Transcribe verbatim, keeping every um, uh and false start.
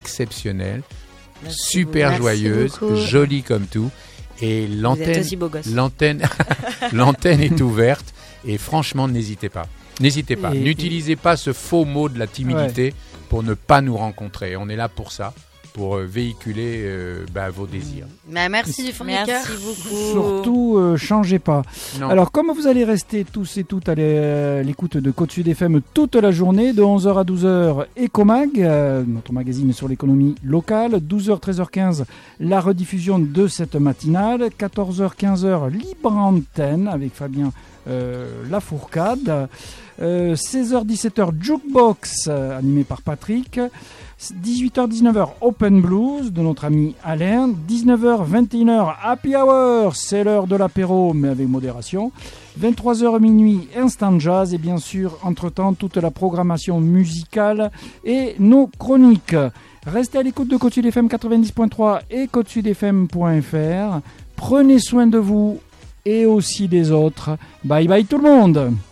exceptionnelle, Merci super beaucoup. joyeuse, Merci jolie comme tout. Et l'antenne, Vous êtes aussi beau gosse. l'antenne, l'antenne est ouverte. Et franchement, n'hésitez pas. N'hésitez pas. Et, N'utilisez et... pas ce faux mot de la timidité ouais. pour ne pas nous rencontrer. On est là pour ça. Pour euh, véhiculer euh, bah, vos désirs. Bah, merci du fond du cœur. Merci beaucoup. Surtout, euh, changez pas. Non. Alors, comme vous allez rester tous et toutes à l'écoute de Côte Sud F M toute la journée, de onze heures à douze heures, Ecomag, euh, notre magazine sur l'économie locale. douze heures, treize heures quinze, la rediffusion de cette matinale. quatorze heures, quinze heures, libre antenne avec Fabien euh, Lafourcade. Euh, seize heures, dix-sept heures, Jukebox, euh, animé par Patrick. dix-huit heures, dix-neuf heures, Open Blues de notre ami Alain. dix-neuf heures, vingt et une heures, Happy Hour, c'est l'heure de l'apéro mais avec modération. vingt-trois heures minuit, Instant Jazz et bien sûr, entre-temps, toute la programmation musicale et nos chroniques. Restez à l'écoute de Côte Sud F M quatre-vingt-dix point trois et côte sud f m point f r. Prenez soin de vous et aussi des autres. Bye bye tout le monde.